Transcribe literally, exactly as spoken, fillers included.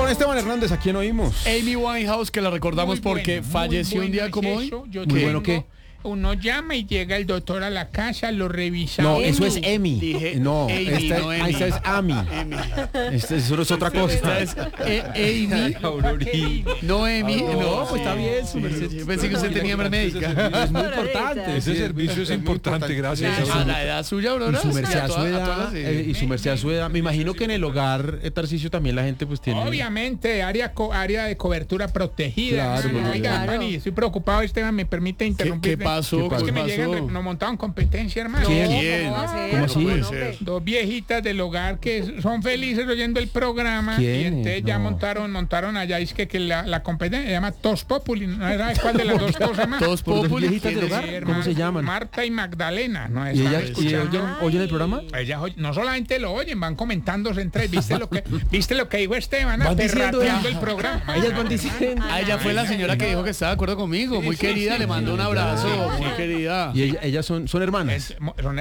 Don Esteban Hernández, ¿a quién oímos? Amy Winehouse, que la recordamos Muy porque bueno, falleció muy un día bueno como es hoy. eso. Yo Muy bueno, tengo- ¿qué? Uno llama y llega el doctor a la casa, lo revisa. No, uno. eso es Emi. Dije No, Amy, esta, no ah, Emi. esta es Ami. Esta eso es otra cosa. Esta es eh, Amy, no Amy. No, No, pues está bien, su merced. Yo pensé que usted tenía médica. Es muy importante. Ese servicio es importante, gracias. A la edad suya, Aurora. Y su merced a a su toda- a edad, todas, sí. eh, y su merced a su edad. Me imagino que en el hogar eh, Tarcisio también la gente pues tiene... Obviamente, área co- área de cobertura protegida. Claro, hermano. Oiga, claro. hermano, y estoy preocupado, Esteban, me permite ¿Qué, interrumpir. qué pasó? ¿Qué Es que ¿Qué me llegan, pasó? nos montaron competencia, hermano. ¿Quién? ¿Quién? ¿Cómo va a ser? ¿Cómo así? No, puede no, ser. hombre. Dos viejitas del hogar que son felices oyendo el programa. ¿Quién? Y entonces ya No. montaron, montaron allá, es que, que la, la competencia se llama Tos Populi. ¿No sabes cuál de las dos cosas más? Todos ¿Por dos Populi. viejitas del ¿quién hogar? es? Sí, ¿Cómo hermano. se llaman? Marta y Magdalena. ¿No? ¿Y Están ellas y escuchando. oyen, oyen el programa? Ellas oy- no solamente lo oyen, van comentándose entre ellos. ¿Viste lo que, ¿viste lo que dijo Esteban? Van diciendo Perrateando ellas. el programa. Ellas van diciendo... Ah, ella fue la señora que dijo que estaba de acuerdo conmigo. Muy Sí, sí, querida, sí, le mandó sí, un sí, abrazo. sí, sí. Muy querida. Y ella- ellas son, son hermanas. Es- mo- son